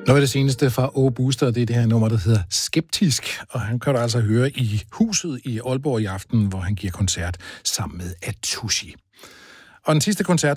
Noget af det seneste fra Åge Booster, det er det her nummer, der hedder Skeptisk, og han kan du altså høre i Huset i Aalborg i aften, hvor han giver koncert sammen med Atushi. Og den sidste koncert